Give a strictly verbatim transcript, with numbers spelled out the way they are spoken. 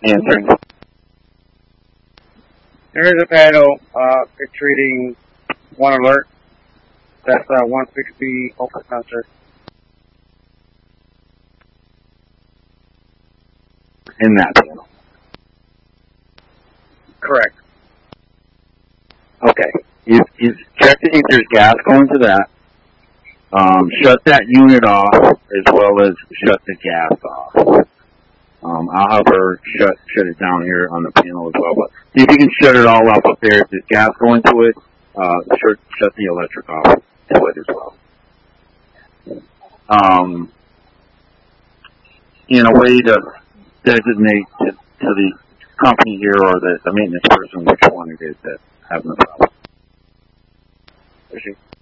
Answering. There is a panel, uh, it's reading one alert. That's, uh, one sixty open sensor. In that panel. Correct. Okay. You, you check to see if there's gas going to that. Um, shut that unit off as well as shut the gas off. Um, I'll have her shut shut it down here on the panel as well. But see if you can shut it all up up there. If there's gas going to it, uh, shut, shut the electric off to it as well. Um, in a way to designate to, to the company here or the, the maintenance person which one it is that's having the problem.